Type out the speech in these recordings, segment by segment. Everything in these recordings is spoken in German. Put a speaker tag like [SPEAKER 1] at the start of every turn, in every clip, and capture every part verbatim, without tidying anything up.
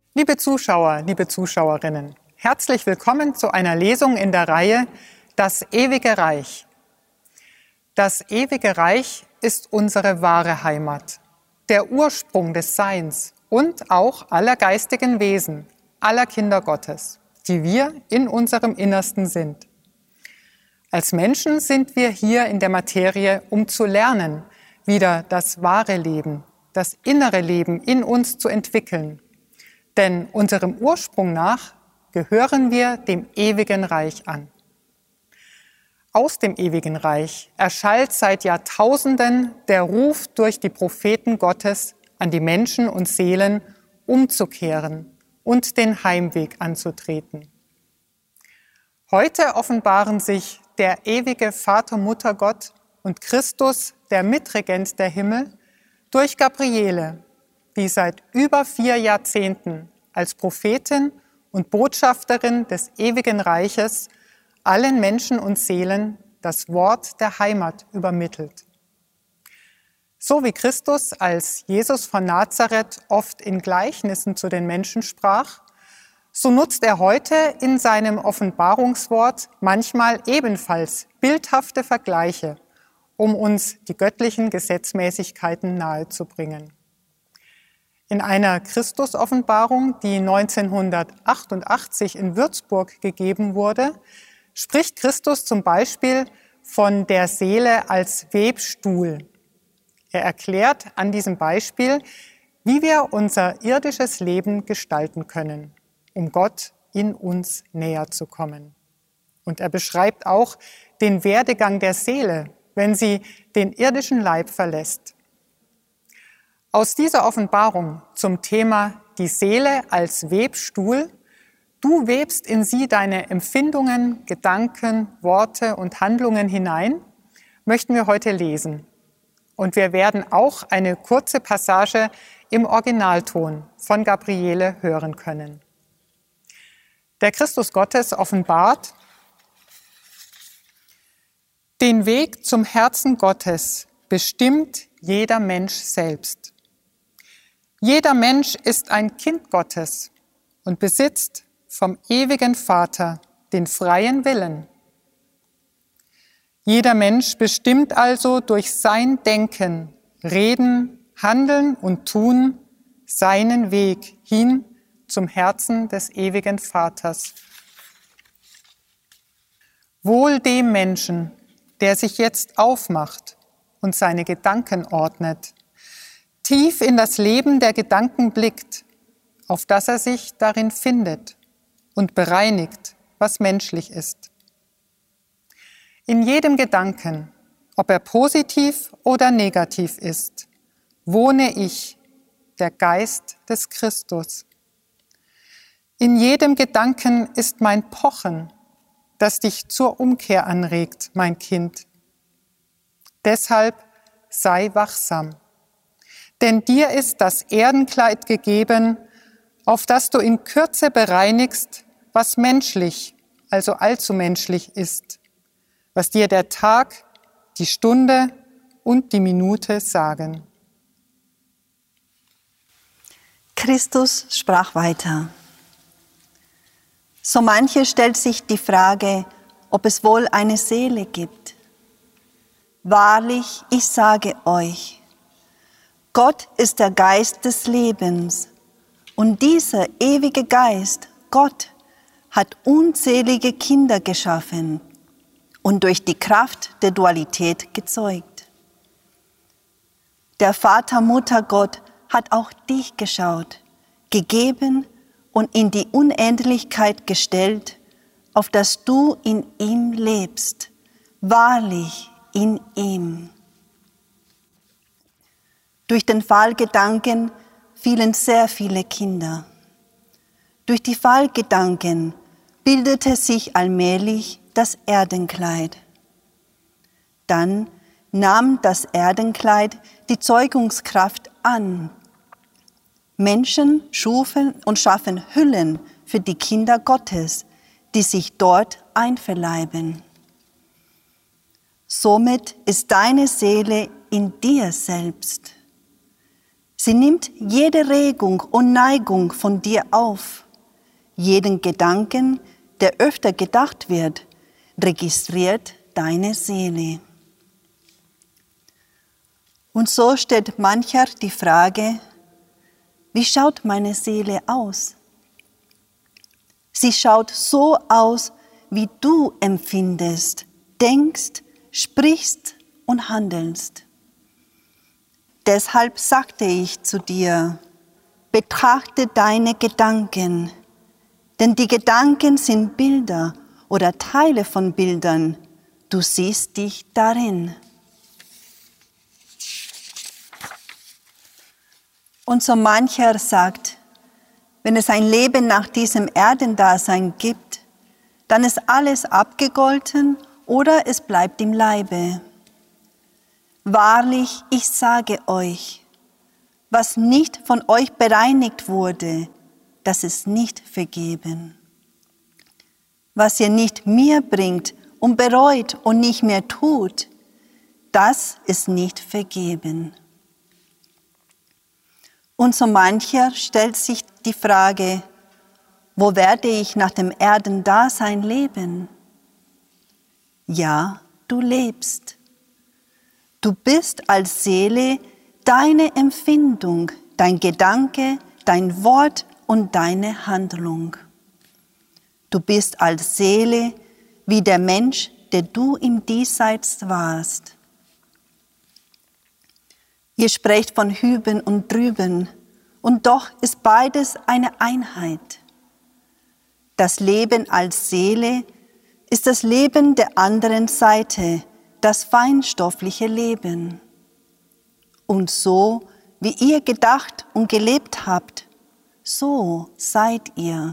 [SPEAKER 1] Liebe Zuschauer, liebe Zuschauerinnen, herzlich willkommen zu einer Lesung in der Reihe Das ewige Reich. Das ewige Reich ist unsere wahre Heimat, der Ursprung des Seins und auch aller geistigen Wesen, aller Kinder Gottes, die wir in unserem Innersten sind. Als Menschen sind wir hier in der Materie, um zu lernen, wieder das wahre Leben, das innere Leben in uns zu entwickeln. Denn unserem Ursprung nach gehören wir dem ewigen Reich an. Aus dem ewigen Reich erschallt seit Jahrtausenden der Ruf durch die Propheten Gottes an die Menschen und Seelen, umzukehren und den Heimweg anzutreten. Heute offenbaren sich der ewige Vater, Mutter Gott und Christus, der Mitregent der Himmel, durch Gabriele, die seit über vier Jahrzehnten als Prophetin und Botschafterin des ewigen Reiches allen Menschen und Seelen das Wort der Heimat übermittelt. So wie Christus als Jesus von Nazareth oft in Gleichnissen zu den Menschen sprach, so nutzt er heute in seinem Offenbarungswort manchmal ebenfalls bildhafte Vergleiche, um uns die göttlichen Gesetzmäßigkeiten nahezubringen. In einer Christus-Offenbarung, die neunzehnhundertachtundachtzig in Würzburg gegeben wurde, spricht Christus zum Beispiel von der Seele als Webstuhl. Er erklärt an diesem Beispiel, wie wir unser irdisches Leben gestalten können, um Gott in uns näher zu kommen. Und er beschreibt auch den Werdegang der Seele, wenn sie den irdischen Leib verlässt. Aus dieser Offenbarung zum Thema die Seele als Webstuhl, du webst in sie deine Empfindungen, Gedanken, Worte und Handlungen hinein, möchten wir heute lesen. Und wir werden auch eine kurze Passage im Originalton von Gabriele hören können. Der Christus Gottes offenbart den Weg zum Herzen Gottes bestimmt jeder Mensch selbst. Jeder Mensch ist ein Kind Gottes und besitzt vom ewigen Vater den freien Willen. Jeder Mensch bestimmt also durch sein Denken, Reden, Handeln und Tun seinen Weg hin zum Herzen des ewigen Vaters. Wohl dem Menschen, der sich jetzt aufmacht und seine Gedanken ordnet, tief in das Leben der Gedanken blickt, auf das er sich darin findet und bereinigt, was menschlich ist. In jedem Gedanken, ob er positiv oder negativ ist, wohne ich, der Geist des Christus. In jedem Gedanken ist mein Pochen, das dich zur Umkehr anregt, mein Kind. Deshalb sei wachsam, denn dir ist das Erdenkleid gegeben, auf das du in Kürze bereinigst, was menschlich, also allzu menschlich ist, was dir der Tag, die Stunde und die Minute sagen.
[SPEAKER 2] Christus sprach weiter. So manche stellt sich die Frage, ob es wohl eine Seele gibt. Wahrlich, ich sage euch, Gott ist der Geist des Lebens und dieser ewige Geist, Gott, hat unzählige Kinder geschaffen und durch die Kraft der Dualität gezeugt. Der Vater, Mutter Gott hat auch dich geschaut, gegeben und in die Unendlichkeit gestellt, auf dass du in ihm lebst, wahrlich in ihm. Durch den Fallgedanken fielen sehr viele Kinder. Durch die Fallgedanken bildete sich allmählich das Erdenkleid. Dann nahm das Erdenkleid die Zeugungskraft an. Menschen schufen und schaffen Hüllen für die Kinder Gottes, die sich dort einverleiben. Somit ist deine Seele in dir selbst. Sie Sie nimmt jede Regung und Neigung von dir auf. Jeden Gedanken, der öfter gedacht wird, registriert deine Seele. Und so stellt mancher die Frage, wie schaut meine Seele aus? Sie schaut so aus, wie du empfindest, denkst, sprichst und handelst. Deshalb sagte ich zu dir, betrachte deine Gedanken, denn die Gedanken sind Bilder oder Teile von Bildern. Du siehst dich darin. Und so mancher sagt, wenn es ein Leben nach diesem Erdendasein gibt, dann ist alles abgegolten oder es bleibt im Leibe. Wahrlich, ich sage euch, was nicht von euch bereinigt wurde, das ist nicht vergeben. Was ihr nicht mir bringt und bereut und nicht mehr tut, das ist nicht vergeben. Und so mancher stellt sich die Frage, wo werde ich nach dem Erdendasein leben? Ja, du lebst. Du bist als Seele deine Empfindung, dein Gedanke, dein Wort und deine Handlung. Du bist als Seele wie der Mensch, der du im Diesseits warst. Ihr sprecht von hüben und drüben, und doch ist beides eine Einheit. Das Leben als Seele ist das Leben der anderen Seite, das feinstoffliche Leben. Und so, wie ihr gedacht und gelebt habt, so seid ihr.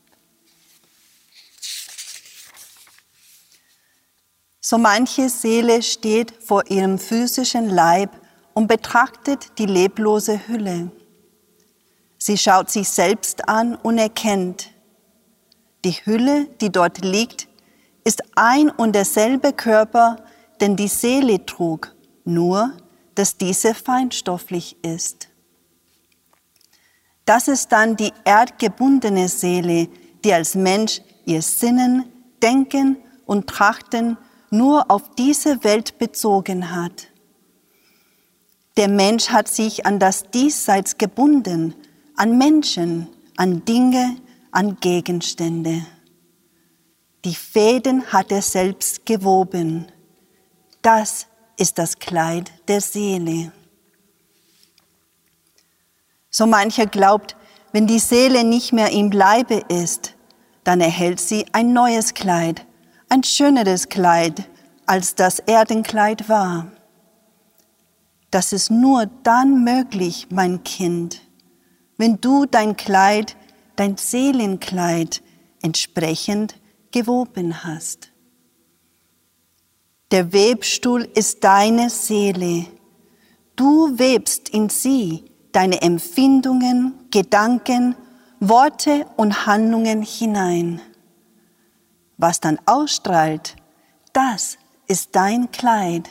[SPEAKER 2] So manche Seele steht vor ihrem physischen Leib und betrachtet die leblose Hülle. Sie schaut sich selbst an und erkennt, die Hülle, die dort liegt, ist ein und derselbe Körper, den die Seele trug, nur, dass diese feinstofflich ist. Das ist dann die erdgebundene Seele, die als Mensch ihr Sinnen, Denken und Trachten nur auf diese Welt bezogen hat. Der Mensch hat sich an das Diesseits gebunden, an Menschen, an Dinge, an Gegenstände. Die Fäden hat er selbst gewoben. Das ist das Kleid der Seele. So mancher glaubt, wenn die Seele nicht mehr im Leibe ist, dann erhält sie ein neues Kleid, ein schöneres Kleid, als das Erdenkleid war. Das ist nur dann möglich, mein Kind, wenn du dein Kleid, dein Seelenkleid entsprechend gewoben hast. Der Webstuhl ist deine Seele. Du webst in sie deine Empfindungen, Gedanken, Worte und Handlungen hinein. Was dann ausstrahlt, das ist dein Kleid.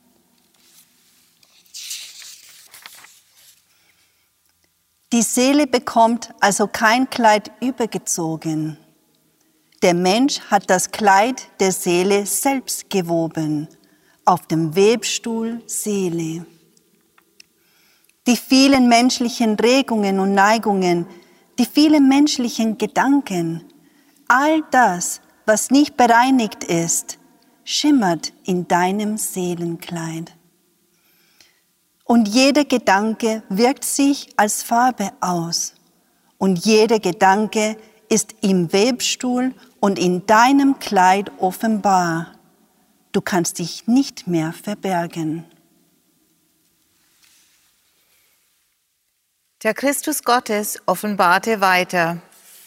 [SPEAKER 2] Die Seele bekommt also kein Kleid übergezogen. Der Mensch hat das Kleid der Seele selbst gewoben, auf dem Webstuhl Seele. Die vielen menschlichen Regungen und Neigungen, die vielen menschlichen Gedanken, all das, was nicht bereinigt ist, schimmert in deinem Seelenkleid. Und jeder Gedanke wirkt sich als Farbe aus. Und jeder Gedanke ist im Webstuhl und in deinem Kleid offenbar. Du kannst dich nicht mehr verbergen.
[SPEAKER 3] Der Christus Gottes offenbarte weiter.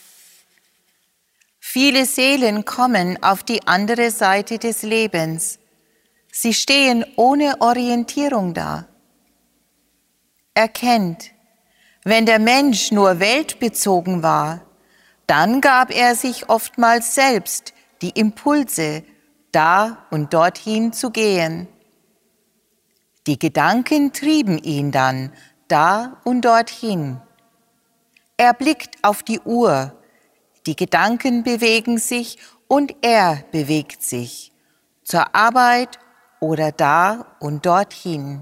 [SPEAKER 3] Viele Seelen kommen auf die andere Seite des Lebens. Sie stehen ohne Orientierung da. Erkennt, wenn der Mensch nur weltbezogen war, dann gab er sich oftmals selbst die Impulse, da und dorthin zu gehen. Die Gedanken trieben ihn dann, da und dorthin. Er blickt auf die Uhr, die Gedanken bewegen sich und er bewegt sich, zur Arbeit oder da und dorthin.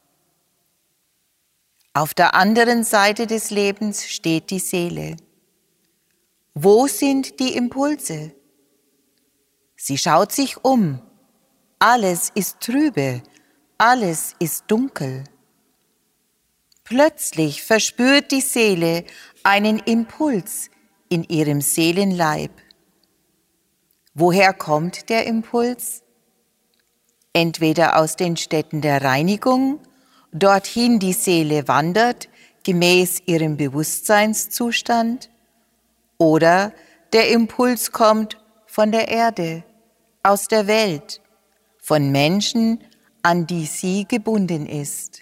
[SPEAKER 3] Auf der anderen Seite des Lebens steht die Seele. Wo sind die Impulse? Sie schaut sich um. Alles ist trübe, alles ist dunkel. Plötzlich verspürt die Seele einen Impuls in ihrem Seelenleib. Woher kommt der Impuls? Entweder aus den Stätten der Reinigung, dorthin die Seele wandert, gemäß ihrem Bewusstseinszustand, oder der Impuls kommt von der Erde, aus der Welt, von Menschen, an die sie gebunden ist.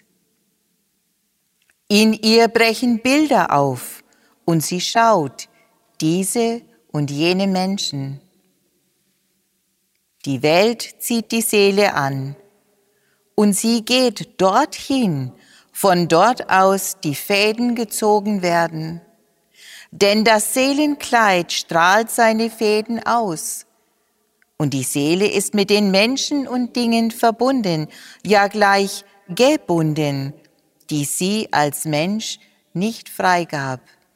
[SPEAKER 3] In ihr brechen Bilder auf und sie schaut diese und jene Menschen. Die Welt zieht die Seele an und sie geht dorthin, von dort aus die Fäden gezogen werden. Denn das Seelenkleid strahlt seine Fäden aus. Und die Seele ist mit den Menschen und Dingen verbunden, ja gleich gebunden, die sie als Mensch nicht freigab.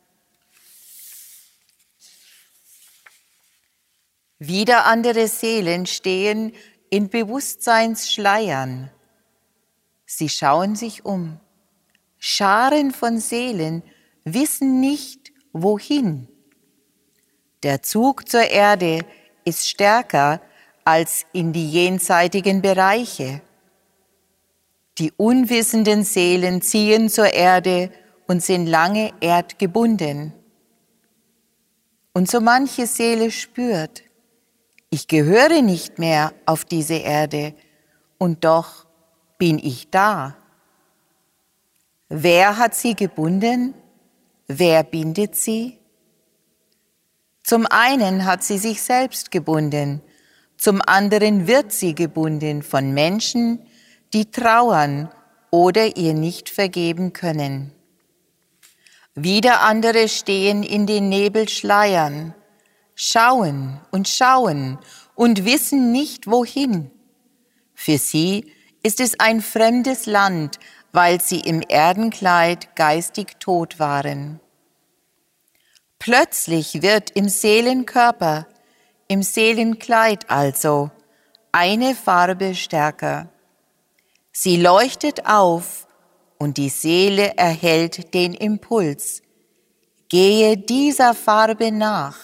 [SPEAKER 3] Wieder andere Seelen stehen in Bewusstseinsschleiern. Sie schauen sich um. Scharen von Seelen wissen nicht, wohin. Der Zug zur Erde ist stärker als in die jenseitigen Bereiche. Die unwissenden Seelen ziehen zur Erde und sind lange erdgebunden. Und so manche Seele spürt, ich gehöre nicht mehr auf diese Erde und doch bin ich da. Wer hat sie gebunden? Wer bindet sie? Zum einen hat sie sich selbst gebunden, zum anderen wird sie gebunden von Menschen, die trauern oder ihr nicht vergeben können. Wieder andere stehen in den Nebelschleiern, schauen und schauen und wissen nicht, wohin. Für sie ist es ein fremdes Land, weil sie im Erdenkleid geistig tot waren. Plötzlich wird im Seelenkörper, im Seelenkleid also, eine Farbe stärker. Sie leuchtet auf und die Seele erhält den Impuls. Gehe dieser Farbe nach.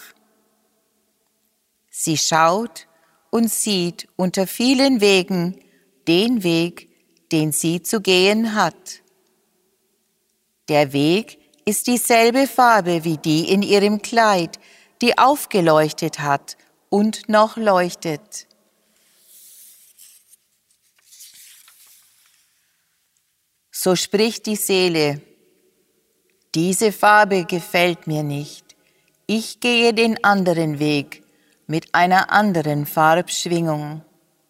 [SPEAKER 3] Sie schaut und sieht unter vielen Wegen den Weg, den sie zu gehen hat. Der Weg ist dieselbe Farbe wie die in ihrem Kleid, die aufgeleuchtet hat und noch leuchtet. So spricht die Seele, diese Farbe gefällt mir nicht, ich gehe den anderen Weg mit einer anderen Farbschwingung.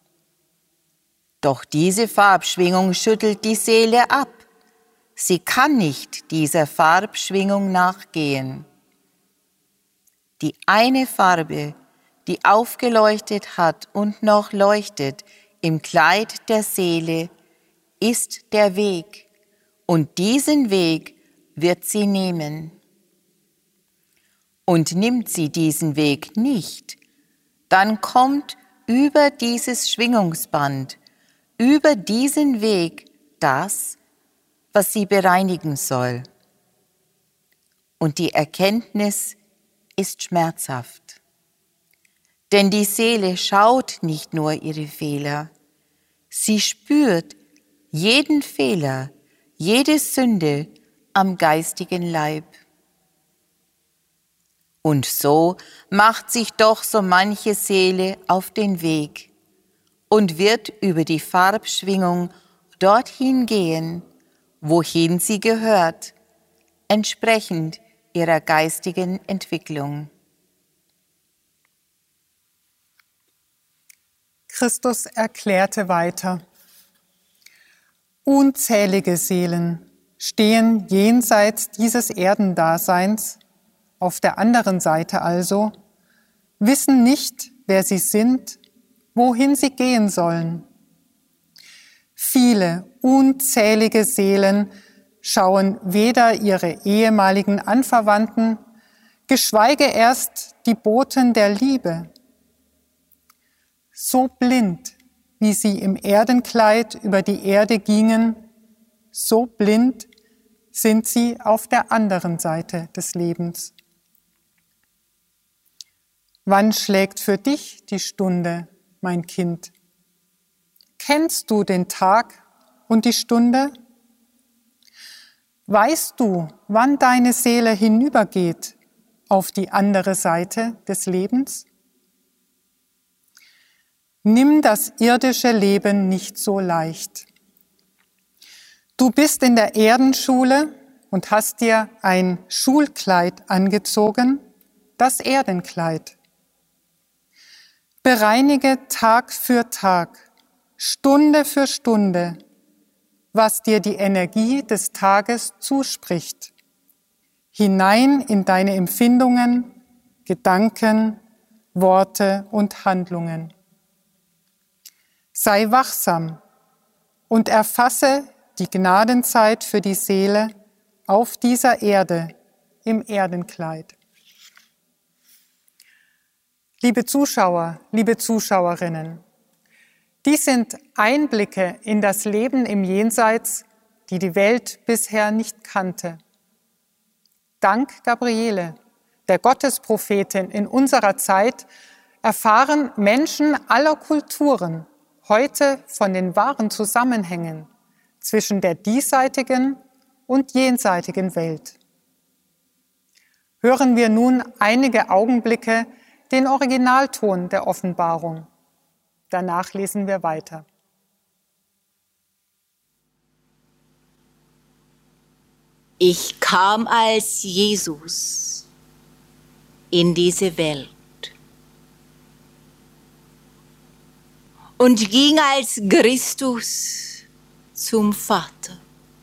[SPEAKER 3] Doch diese Farbschwingung schüttelt die Seele ab. Sie kann nicht dieser Farbschwingung nachgehen. Die eine Farbe, die aufgeleuchtet hat und noch leuchtet im Kleid der Seele, ist der Weg, und diesen Weg wird sie nehmen. Und nimmt sie diesen Weg nicht, dann kommt über dieses Schwingungsband, über diesen Weg das, was sie bereinigen soll. Und die Erkenntnis ist schmerzhaft. Denn die Seele schaut nicht nur ihre Fehler, sie spürt jeden Fehler, jede Sünde am geistigen Leib. Und so macht sich doch so manche Seele auf den Weg und wird über die Farbschwingung dorthin gehen, wohin sie gehört, entsprechend ihrer geistigen Entwicklung.
[SPEAKER 1] Christus erklärte weiter: Unzählige Seelen stehen jenseits dieses Erdendaseins, auf der anderen Seite also, wissen nicht, wer sie sind, wohin sie gehen sollen. Viele, unzählige Seelen schauen weder ihre ehemaligen Anverwandten, geschweige erst die Boten der Liebe. So blind, wie sie im Erdenkleid über die Erde gingen, so blind sind sie auf der anderen Seite des Lebens. Wann schlägt für dich die Stunde, mein Kind? Kennst du den Tag und die Stunde? Weißt du, wann deine Seele hinübergeht auf die andere Seite des Lebens? Nimm das irdische Leben nicht so leicht. Du bist in der Erdenschule und hast dir ein Schulkleid angezogen, das Erdenkleid. Bereinige Tag für Tag, Stunde für Stunde, was dir die Energie des Tages zuspricht, hinein in deine Empfindungen, Gedanken, Worte und Handlungen. Sei wachsam und erfasse die Gnadenzeit für die Seele auf dieser Erde im Erdenkleid. Liebe Zuschauer, liebe Zuschauerinnen, dies sind Einblicke in das Leben im Jenseits, die die Welt bisher nicht kannte. Dank Gabriele, der Gottesprophetin in unserer Zeit, erfahren Menschen aller Kulturen heute von den wahren Zusammenhängen zwischen der diesseitigen und jenseitigen Welt. Hören wir nun einige Augenblicke den Originalton der Offenbarung. Danach lesen wir weiter.
[SPEAKER 4] Ich kam als Jesus in diese Welt und ging als Christus zum Vater.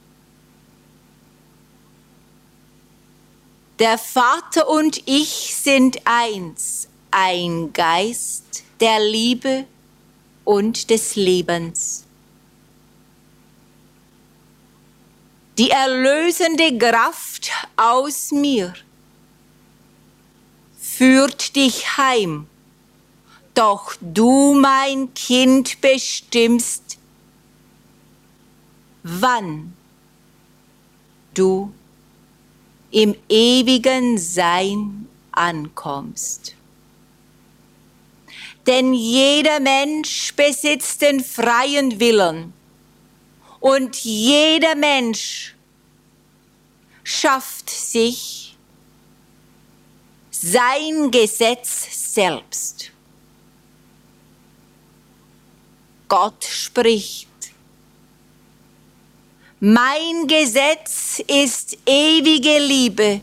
[SPEAKER 4] Der Vater und ich sind eins, ein Geist der Liebe und des Lebens. Die erlösende Kraft aus mir führt dich heim, doch du, mein Kind, bestimmst, wann du im ewigen Sein ankommst. Denn jeder Mensch besitzt den freien Willen und jeder Mensch schafft sich sein Gesetz selbst. Gott spricht: Mein Gesetz ist ewige Liebe.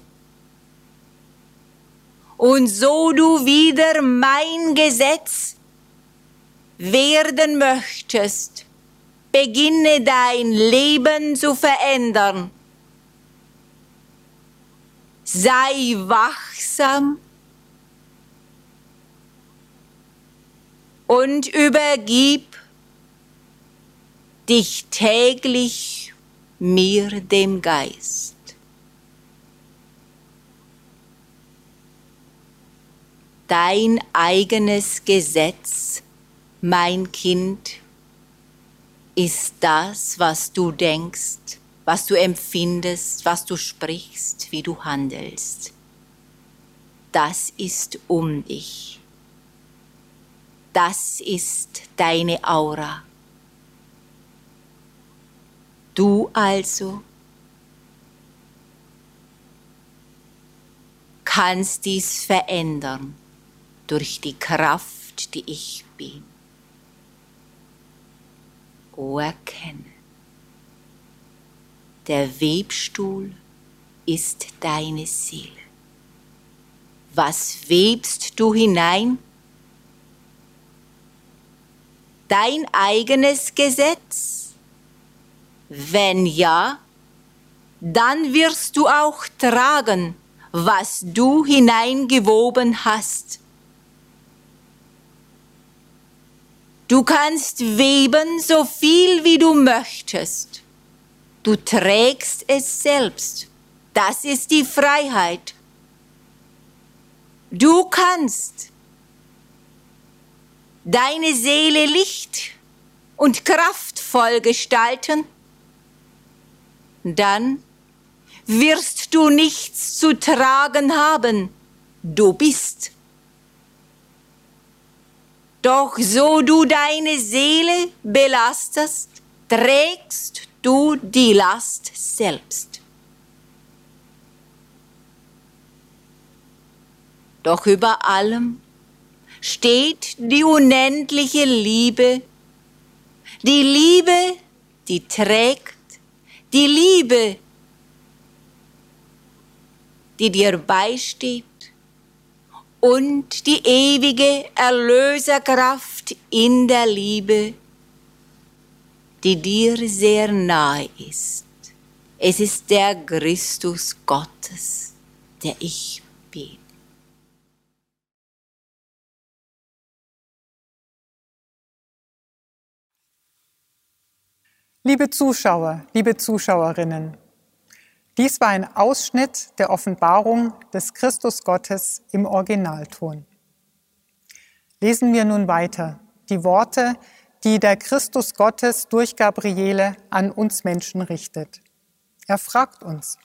[SPEAKER 4] Und so du wieder mein Gesetz werden möchtest, beginne dein Leben zu verändern. Sei wachsam und übergib dich täglich mir, dem Geist. Dein eigenes Gesetz, mein Kind, ist das, was du denkst, was du empfindest, was du sprichst, wie du handelst. Das ist um dich. Das ist deine Aura. Du also kannst dies verändern durch die Kraft, die ich bin. O erkenne, der Webstuhl ist deine Seele. Was webst du hinein? Dein eigenes Gesetz? Wenn ja, dann wirst du auch tragen, was du hineingewoben hast. Du kannst weben, so viel wie du möchtest. Du trägst es selbst. Das ist die Freiheit. Du kannst deine Seele licht und kraftvoll gestalten. Dann wirst du nichts zu tragen haben. Du bist. Doch so du deine Seele belastest, trägst du die Last selbst. Doch über allem steht die unendliche Liebe, die Liebe, die trägt, die Liebe, die dir beisteht und die ewige Erlöserkraft in der Liebe, die dir sehr nahe ist. Es ist der Christus Gottes, der ich bin.
[SPEAKER 1] Liebe Zuschauer, liebe Zuschauerinnen, dies war ein Ausschnitt der Offenbarung des Christus Gottes im Originalton. Lesen wir nun weiter die Worte, die der Christus Gottes durch Gabriele an uns Menschen richtet. Er fragt uns: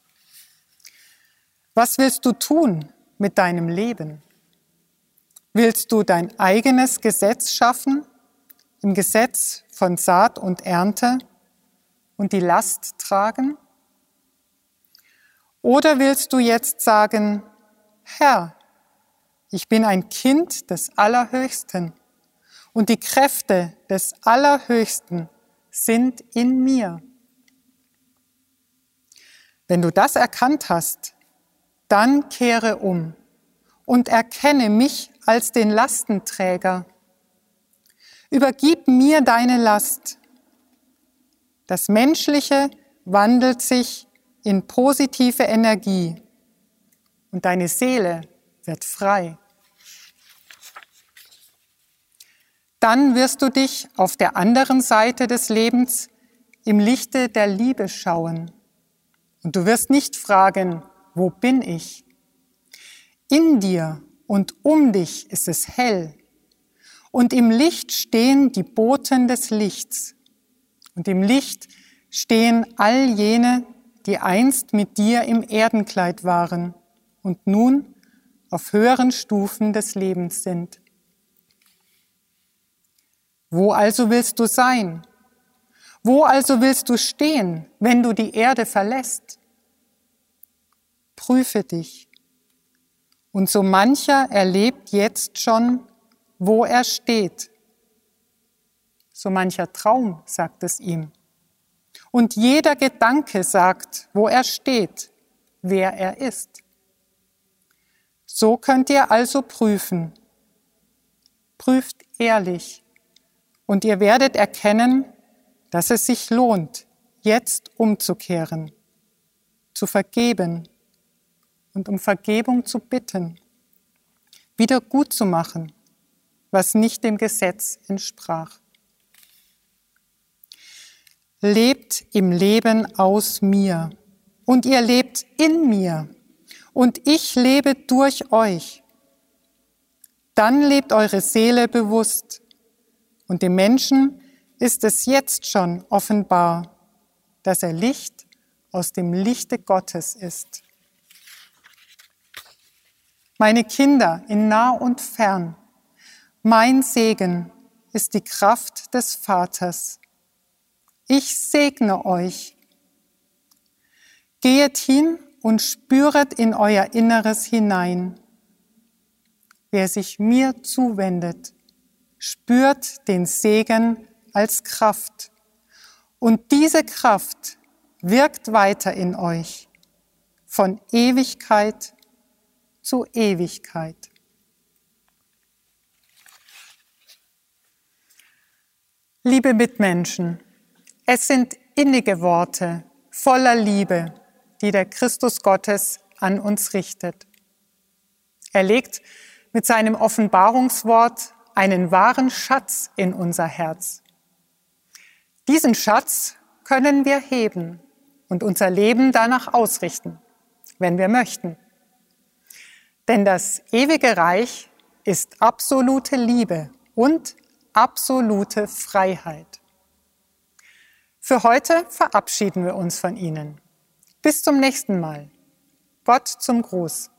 [SPEAKER 1] Was willst du tun mit deinem Leben? Willst du dein eigenes Gesetz schaffen, im Gesetz von Saat und Ernte, und die Last tragen? Oder willst du jetzt sagen: Herr, ich bin ein Kind des Allerhöchsten und die Kräfte des Allerhöchsten sind in mir? Wenn du das erkannt hast, dann kehre um und erkenne mich als den Lastenträger. Übergib mir deine Last. Das Menschliche wandelt sich in positive Energie und deine Seele wird frei. Dann wirst du dich auf der anderen Seite des Lebens im Lichte der Liebe schauen. Und du wirst nicht fragen: Wo bin ich? In dir und um dich ist es hell. Und im Licht stehen die Boten des Lichts. Und im Licht stehen all jene, die einst mit dir im Erdenkleid waren und nun auf höheren Stufen des Lebens sind. Wo also willst du sein? Wo also willst du stehen, wenn du die Erde verlässt? Prüfe dich. Und so mancher erlebt jetzt schon, wo er steht. So mancher Traum sagt es ihm. Und jeder Gedanke sagt, wo er steht, wer er ist. So könnt ihr also prüfen. Prüft ehrlich. Und ihr werdet erkennen, dass es sich lohnt, jetzt umzukehren, zu vergeben und um Vergebung zu bitten, wieder gut zu machen, was nicht dem Gesetz entsprach. Lebt im Leben aus mir und ihr lebt in mir und ich lebe durch euch. Dann lebt eure Seele bewusst. Und dem Menschen ist es jetzt schon offenbar, dass er Licht aus dem Lichte Gottes ist. Meine Kinder in nah und fern, mein Segen ist die Kraft des Vaters. Ich segne euch. Gehet hin und spüret in euer Inneres hinein. Wer sich mir zuwendet, spürt den Segen als Kraft. Und diese Kraft wirkt weiter in euch, von Ewigkeit zu Ewigkeit. Liebe Mitmenschen, es sind innige Worte voller Liebe, die der Christus Gottes an uns richtet. Er legt mit seinem Offenbarungswort einen wahren Schatz in unser Herz. Diesen Schatz können wir heben und unser Leben danach ausrichten, wenn wir möchten. Denn das ewige Reich ist absolute Liebe und absolute Freiheit. Für heute verabschieden wir uns von Ihnen. Bis zum nächsten Mal. Gott zum Gruß.